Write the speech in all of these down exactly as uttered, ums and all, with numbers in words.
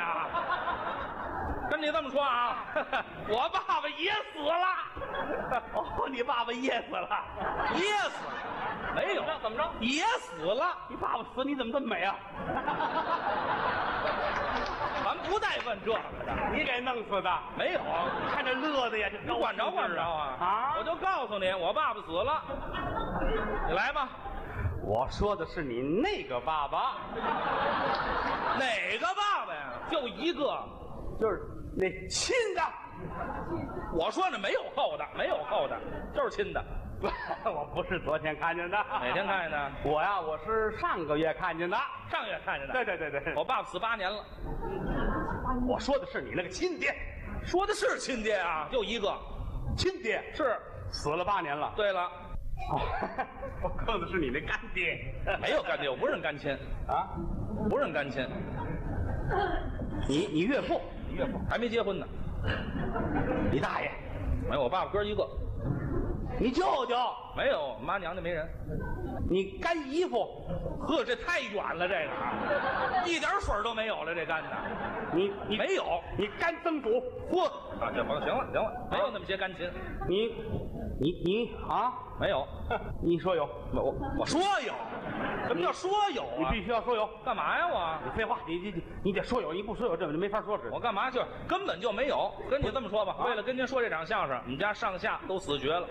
啊！跟你这么说啊，我爸爸也死了。 哦，你爸爸噎死了， 噎死了？没有， 怎么着？ 也死了。 你爸爸死，你怎么这么美啊？ 咱不带问这个的， 你给弄死的？ 没有， 看着乐的呀，这你管着管着啊？ 啊！ 我就告诉你，我爸爸死了。你来吧。 我说的是你那个爸爸。 哪个爸爸呀？就一个， 就是那亲的。 我说的没有后的，没有后的，就是亲的。 我不是昨天看见的。 哪天看见的？ 我呀，我是上个月看见的。 上月看见的。 对对对对， 我爸爸死八年了。 我说的是你那个亲爹。 说的是亲爹啊，就一个。 亲爹是死了八年了。 对了。 哦，我说的是你那干爹。 没有干爹，我不认干亲啊， 不认干亲。 你你岳父， 你岳父还没结婚呢。 你大爷， 没有，我爸爸哥一个。 你舅舅没有，妈娘家没人。 你干姨夫， 呵，这太远了，这个一点水都没有了，这干的。 你你没有， 你干曾祖， 嚯啊，这甭行了行了，没有那么些干亲。 你你你啊， 没有， 你说有， 我我说有，什么叫说有啊？ 你必须要说有， 干嘛呀我？ 你废话，你你你你得说有，你不说有这没法说是。 我干嘛就根本就没有。跟你这么说吧，为了跟您说这场相声，我们家上下都死绝了。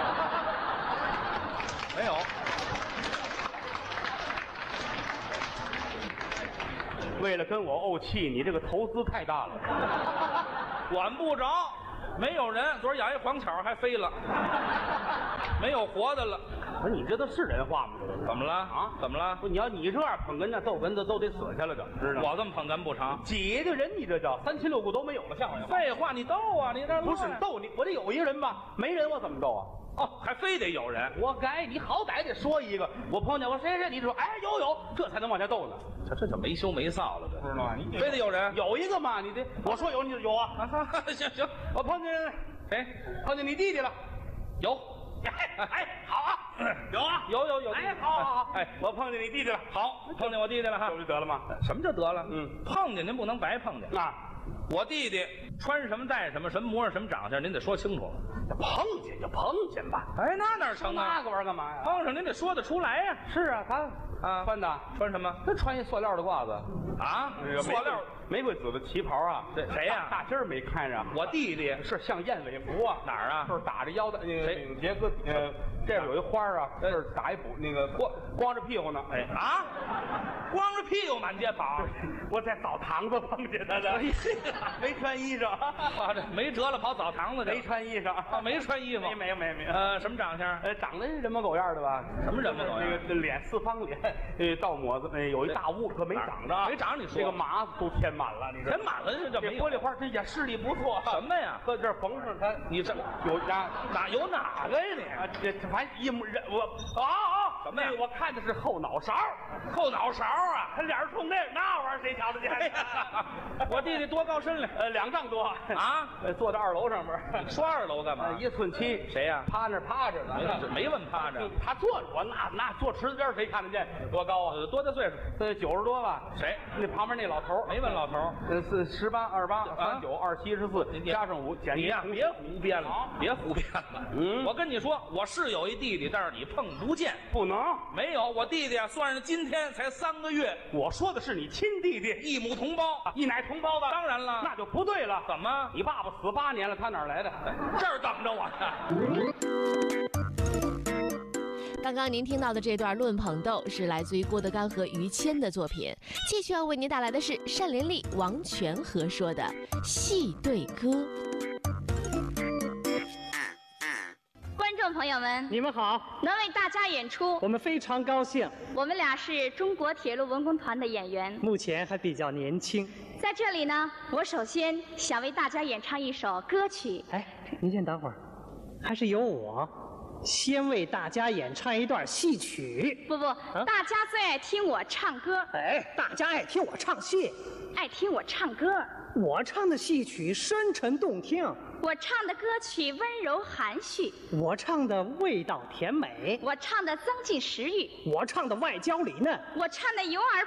没有。 为了跟我怄气，你这个投资太大了， 管不着，没有人。昨儿养一黄巧还飞了，没有活的了。 不是你这都是人话吗？ 怎么了啊？ 怎么了？ 不，你要你这样捧哏的逗哏的都得死下了，就知道。 我这么捧哏不成？ 解的人，你这叫三亲六故都没有了，像话吗？ 废话，你逗啊，你这不是逗你，我得有一个人吧，没人我怎么逗啊？ 哦，还非得有人。 我该你好歹得说一个，我碰见我谁谁，你说哎有有，这才能往下逗呢。 这这就没羞没臊了，这知道吗？你非得有人， 有一个嘛，你得我说有你就有啊。 啊行行， 我碰见谁？ 碰见你弟弟了， 有。 哎哎，好啊，有啊， 有有有。 哎，好好好， 哎， 我碰见你弟弟了， 好，碰见我弟弟了哈， 这不就得了吗？ 什么就得了？ 嗯， 碰见您不能白碰见。 那我弟弟穿什么戴什么，什么模样什么长相，您得说清楚。 碰见就碰见吧。 哎，那哪成啊？ 那个玩意儿干嘛呀？ 碰上您得说得出来呀。 是啊，他啊穿的穿什么？ 他穿一塑料的褂子啊，塑料玫瑰紫的旗袍啊。 这谁呀？ 大襟儿没看着。 我弟弟是像燕尾服啊。 哪儿啊？ 就是打着腰的那个谁领结搁呃，这边有一花啊，这儿打一补那个光光着屁股呢。 哎啊，光着屁股满街跑。 我在澡堂子碰见他的，没穿衣裳。 啊，这没辙了，跑澡堂子去。 没穿衣裳啊，没穿衣服。 没没没没。 呃，什么长相？ 呃，长得人模狗样的吧？ 什么人模狗样？ 那个脸四方脸，呃，倒抹子，呃，有一大痦，可没长着。 没长，你说这个麻子都填满了，你填满了，这叫没玻璃花，这也视力不错。 什么呀？ 搁这儿缝上它， 你这有哪哪有哪个呀你？ 啊，这反正一模人我啊啊什么呀？ 我看的是后脑勺， 后脑勺啊！ 他脸儿冲那那玩意儿谁瞧得见？ 我弟弟多高身量？ 呃，两丈多啊！ 呃，坐在二楼上边， 说二楼干嘛？ 一寸七。 谁呀？ 趴那趴着呢， 没问趴着， 他坐着，我那那坐池子边谁看得见？多高啊？ 多大岁数？ 呃，九十多吧。 谁？ 那旁边那老头没问老头。 呃，是十八、二八、三九、二七、十四，加上五，减你呀，别胡编了，别胡编了。 嗯， 我跟你说，我是有一弟弟，但是你碰不见， 不能。 没有，我弟弟啊，算上今天才三个月。 我说的是你亲弟弟， 一母同胞， 一奶同胞的。 当然了， 那就不对了。 怎么？ 你爸爸死八年了，他哪来的？ 这儿等着我呢。 刚刚您听到的这段论捧逗是来自于郭德纲和于谦的作品。继续要为您带来的是单连丽、王全和说的《戏对歌》。 观众朋友们， 你们好， 能为大家演出， 我们非常高兴。 我们俩是中国铁路文工团的演员， 目前还比较年轻。 在这里呢，我首先想为大家演唱一首歌曲。 哎，您先等会儿，还是由我先为大家演唱一段戏曲。 不不，啊、大家最爱听我唱歌。 哎，大家爱听我唱戏， 爱听我唱歌。 我唱的戏曲深沉动听， 我唱的歌曲温柔含蓄， 我唱的味道甜美， 我唱的增进食欲， 我唱的外焦里嫩， 我唱的油而